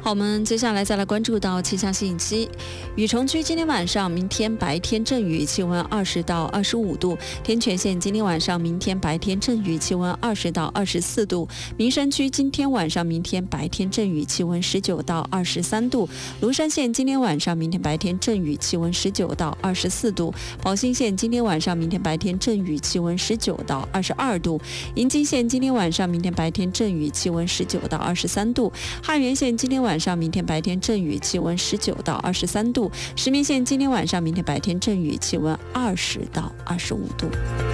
好，我们接下来再来关注到气象信息。雨城区今天晚上、明天白天阵雨，气温20到25度；天全县今天晚上、明天白天阵雨，气温20到24度；名山区今天晚上、明天白天阵雨，气温19到23度；庐山县今天晚上、明天白天阵雨，气温19到24度；保兴县今天晚上、明天白天阵雨，气温19到22度；银津县今天晚上、明天白天阵雨，气温19到23度；汉源县今天晚上、明天白天阵雨，气温19到23度；石棉县今天晚上、明天白天阵雨，气温20到25度。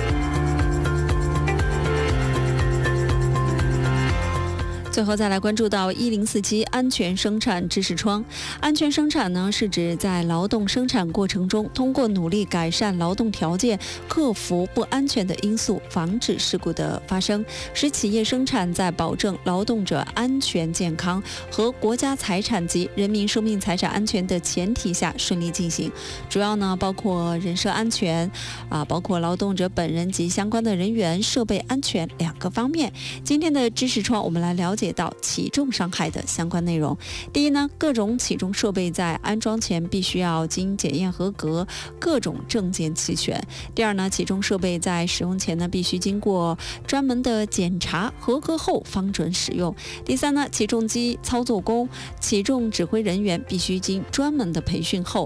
最后再来关注到1047安全生产知识窗。安全生产呢，是指在劳动生产过程中，通过努力改善劳动条件，克服不安全的因素，防止事故的发生，使企业生产在保证劳动者安全健康和国家财产及人民生命财产安全的前提下顺利进行。主要呢包括人身安全包括劳动者本人及相关的人员、设备安全2个方面。今天的知识窗，我们来了解到起重伤害的相关内容。第一呢，各种起重设备在安装前必须要经检验合格，各种证件齐全。第二呢，起重设备在使用前呢，必须经过专门的检查合格后方准使用。第三呢，起重机操作工、起重指挥人员必须经专门的培训后